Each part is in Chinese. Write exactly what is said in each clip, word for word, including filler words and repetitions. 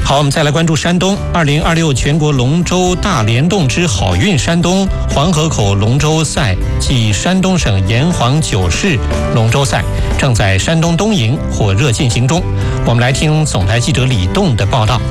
好，我们再来关注山东。二零二六全国龙舟大联动之好运山东黄河口龙舟赛暨山东省炎黄九市龙舟赛正在山东东营火热进行中。我们来听总台记者李栋的报道。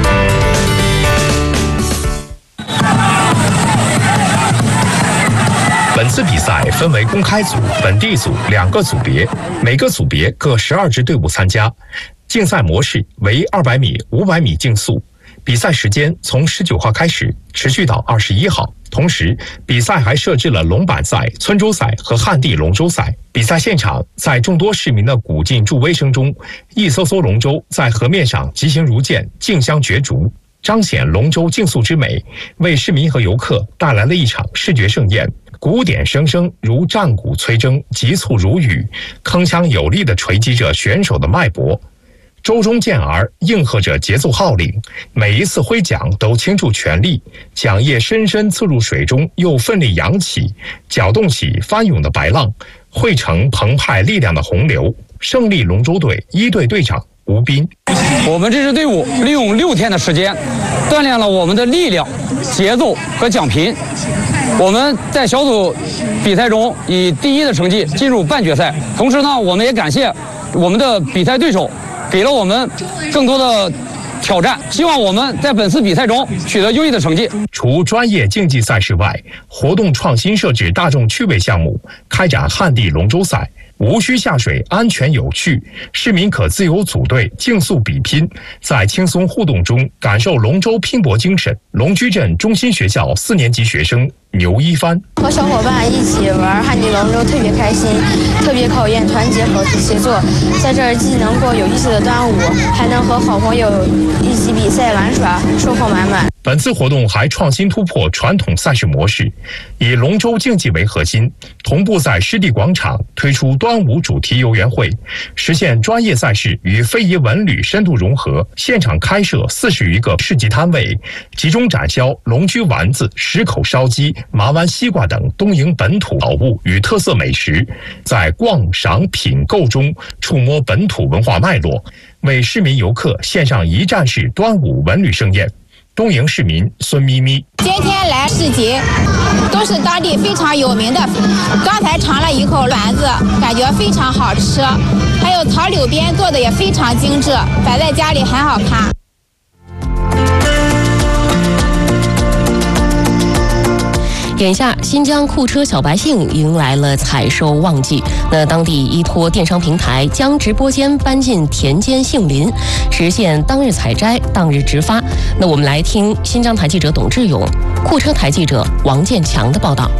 本次比赛分为公开组、本地组两个组别，每个组别各十二支队伍参加。竞赛模式为二百米、五百米竞速，比赛时间从十九号开始，持续到二十一号。同时，比赛还设置了龙板赛、村洲赛和旱地龙舟赛。比赛现场，在众多市民的鼓劲助威声中，一艘艘龙舟在河面上疾行如箭，竞相角逐，彰显龙舟竞速之美，为市民和游客带来了一场视觉盛宴。鼓点声声如战鼓催征，急促如雨，铿锵有力地锤击着选手的脉搏。舟中健儿应和着节奏号令，每一次挥桨都倾注全力，桨叶深深刺入水中，又奋力扬起，搅动起翻涌的白浪，汇成澎湃力量的洪流。胜利龙舟队一队队长吴斌： 我们这支队伍利用六天的时间，锻炼了我们的力量、节奏和桨频。我们在小组比赛中以第一的成绩进入半决赛。同时呢，我们也感谢我们的比赛对手，给了我们更多的挑战，希望我们在本次比赛中取得优异的成绩。 除专业竞技赛事外，活动创新设置大众趣味项目，开展旱地龙舟赛，无需下水，安全有趣，市民可自由组队竞速比拼，在轻松互动中感受龙舟拼搏精神。龙居镇中心学校四年级学生牛一帆： 和小伙伴一起玩旱地龙舟特别开心，特别考验团结和协作。在这儿既能过有意思的端午，还能和好朋友一起比赛玩耍，收获满满。 本次活动还创新突破传统赛事模式，以龙舟竞技为核心，同步在湿地广场推出端午主题游园会，实现专业赛事与非遗文旅深度融合。现场开设四十余个市集摊位，集中展销龙居丸子、石口烧鸡、麻湾西瓜等东营本土宝物与特色美食，在逛赏品购中触摸本土文化脉络，为市民游客献上一站式端午文旅盛宴。东营市民孙咪咪： 今天来市集，都是当地非常有名的。刚才尝了一口丸子，感觉非常好吃，还有桃柳边做的也非常精致，摆在家里很好看。 眼下，新疆库车小白杏迎来了采收旺季。那当地依托电商平台，将直播间搬进田间杏林，实现当日采摘、当日直发。那我们来听新疆台记者董志勇、库车台记者王建强的报道。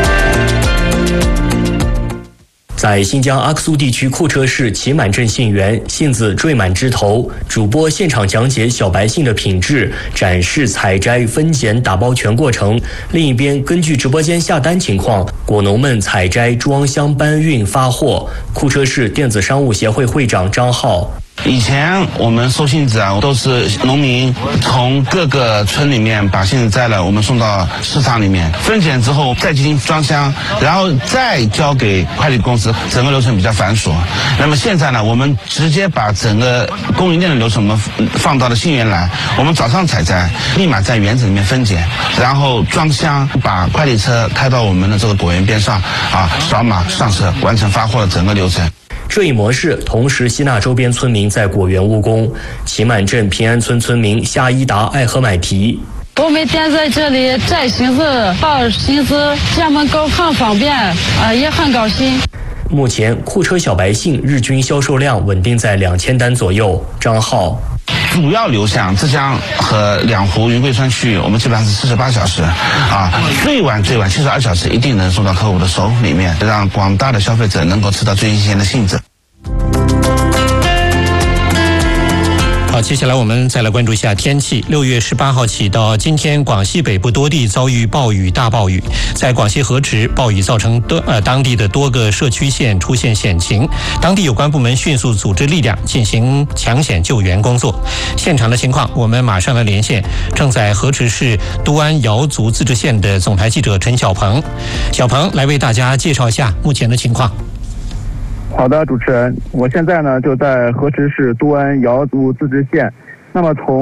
在新疆阿克苏地区库车市旗满镇杏园，杏子缀满枝头，主播现场讲解小白杏的品质，展示采摘、分拣、打包全过程。另一边，根据直播间下单情况，果农们采摘、装箱、搬运、发货。库车市电子商务协会会长张浩： 以前我们收杏子啊，都是农民从各个村里面把杏子摘了，我们送到市场里面分拣之后，再进行装箱，然后再交给快递公司，整个流程比较繁琐。那么现在呢，我们直接把整个供应链的流程我们放到了杏园来，我们早上采摘，立马在园子里面分拣，然后装箱，把快递车开到我们的这个果园边上啊，扫码上车，完成发货的整个流程。 这一模式同时吸纳周边村民在果园务工。旗满镇平安村村民夏一达爱和买提： 我每天在这里摘杏子、抱杏子，这么够很方便，啊，也很高兴。 目前库车小白杏日均销售量稳定在两千单左右。张浩： 主要流向浙江和两湖云贵川区域，我们基本上是四十八小时，啊，最晚最晚七十二小时一定能送到客户的手里面，让广大的消费者能够吃到最新鲜的杏子。 好，接下来我们再来关注一下天气。六月十八号起到今天，广西北部多地遭遇暴雨、大暴雨。在广西河池，暴雨造成多呃当地的多个社区县出现险情，当地有关部门迅速组织力量进行抢险救援工作。现场的情况，我们马上来连线正在河池市都安瑶族自治县的总台记者陈小鹏。小鹏来为大家介绍一下目前的情况。 好的，主持人，我现在呢就在河池市都安瑶族自治县。那么从